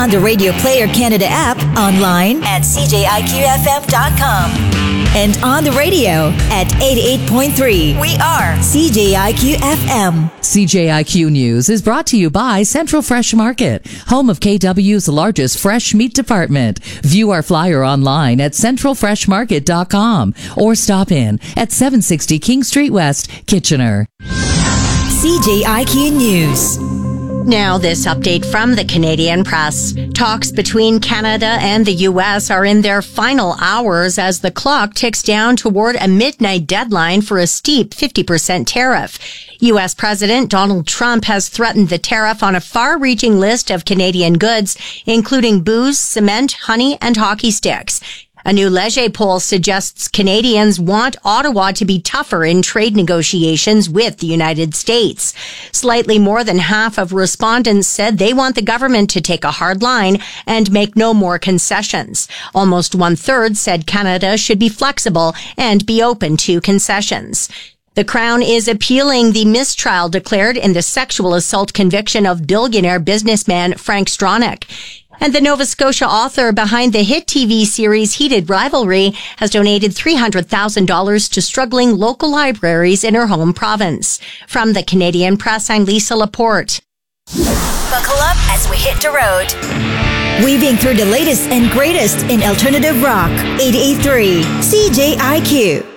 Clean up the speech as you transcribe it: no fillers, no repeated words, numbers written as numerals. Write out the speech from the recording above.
on the Radio Player Canada app, online at cjiqfm.com, and on the radio at 88.3. We are CJIQ-FM. CJIQ News is brought to you by Central Fresh Market, home of KW's largest fresh meat department. View our flyer online at centralfreshmarket.com or stop in at 760 King Street West, Kitchener. CJIQ News. Now, this update from the Canadian Press. Talks between Canada and the U.S. are in their final hours as the clock ticks down toward a midnight deadline for a steep 50% tariff. U.S. President Donald Trump has threatened the tariff on a far-reaching list of Canadian goods, including booze, cement, honey, and hockey sticks. A new Leger poll suggests Canadians want Ottawa to be tougher in trade negotiations with the United States. Slightly more than half of respondents said they want the government to take a hard line and make no more concessions. Almost one-third said Canada should be flexible and be open to concessions. The Crown is appealing the mistrial declared in the sexual assault conviction of billionaire businessman Frank Stronach. And the Nova Scotia author behind the hit TV series Heated Rivalry has donated $300,000 to struggling local libraries in her home province. From the Canadian Press, I'm Lisa Laporte. Buckle up as we hit the road. Weaving through the latest and greatest in alternative rock. 88.3 CJIQ.